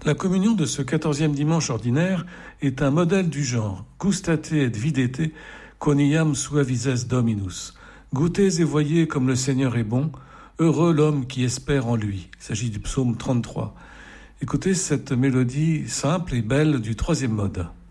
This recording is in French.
La communion de ce 14e dimanche ordinaire est un modèle du genre. Gustate et videte, quoniam suavises Dominus. Goûtez et voyez comme le Seigneur est bon, heureux l'homme qui espère en lui. Il s'agit du psaume 33. Écoutez cette mélodie simple et belle du troisième mode.